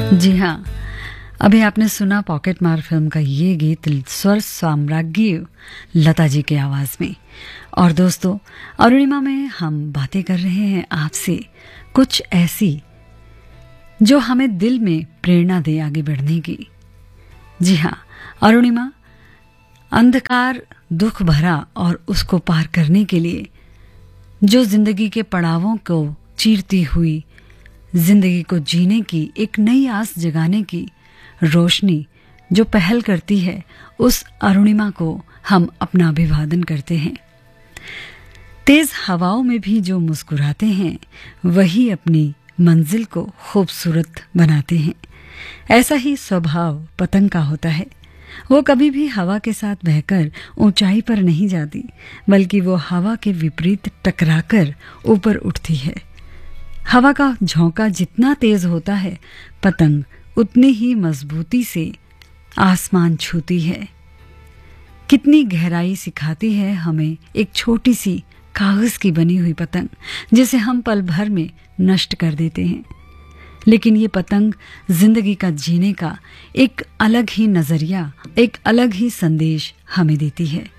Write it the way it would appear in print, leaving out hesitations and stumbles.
जी हाँ, अभी आपने सुना पॉकेट मार फिल्म का ये गीत स्वर साम्राज्ञी लता जी की आवाज में। और दोस्तों, अरुणिमा में हम बातें कर रहे हैं आपसे कुछ ऐसी जो हमें दिल में प्रेरणा दे आगे बढ़ने की। जी हाँ, अरुणिमा अंधकार दुख भरा और उसको पार करने के लिए जो जिंदगी के पड़ावों को चीरती हुई जिंदगी को जीने की एक नई आस जगाने की रोशनी जो पहल करती है, उस अरुणिमा को हम अपना अभिवादन करते हैं। तेज हवाओं में भी जो मुस्कुराते हैं वही अपनी मंजिल को खूबसूरत बनाते हैं। ऐसा ही स्वभाव पतंग का होता है। वो कभी भी हवा के साथ बहकर ऊंचाई पर नहीं जाती, बल्कि वो हवा के विपरीत टकराकर ऊपर उठती है। हवा का झोंका जितना तेज होता है, पतंग उतनी ही मजबूती से आसमान छूती है। कितनी गहराई सिखाती है हमें एक छोटी सी कागज की बनी हुई पतंग, जिसे हम पल भर में नष्ट कर देते हैं। लेकिन ये पतंग जिंदगी का जीने का एक अलग ही नजरिया, एक अलग ही संदेश हमें देती है।